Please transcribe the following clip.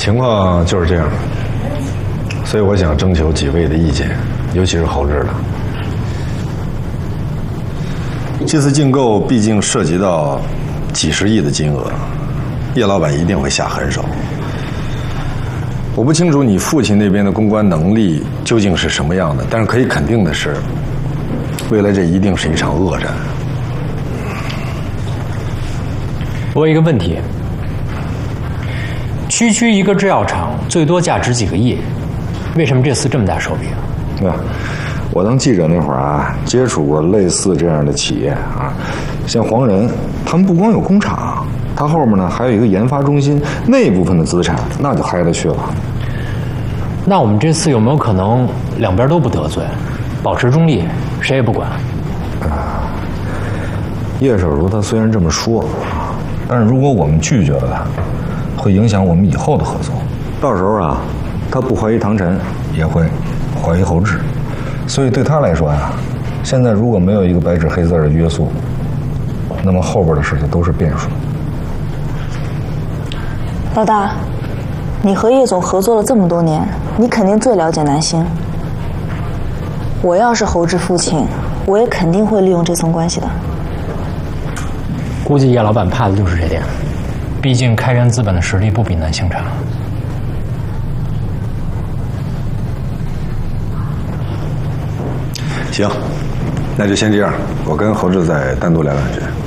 情况就是这样，所以我想征求几位的意见，尤其是侯志的。这次竞购毕竟涉及到几十亿的金额，叶老板一定会下狠手。我不清楚你父亲那边的公关能力究竟是什么样的，但是可以肯定的是，未来这一定是一场恶战。 我有一个问题，区一个制药厂最多价值几个亿，为什么这次这么大手笔啊？ 对吧？我当记者那会儿啊，接触过类似这样的企业啊，像黄仁，他们不光有工厂，他后面呢还有一个研发中心，那部分的资产那就嗨得去了。 那我们这次有没有可能两边都不得罪，保持中立，谁也不管？ 叶守如他虽然这么说，但是如果我们拒绝了他，会影响我们以后的合作。到时候啊，他不怀疑唐晨，也会怀疑侯志。所以对他来说呀，现在如果没有一个白纸黑字的约束，那么后边的事情都是变数。 老大，你和叶总合作了这么多年，你肯定最了解南星。我要是侯志父亲，我也肯定会利用这层关系的。 估计叶老板怕的就是这点，毕竟开源资本的实力不比南星差。 行，那就先这样，我跟侯志再单独聊两句。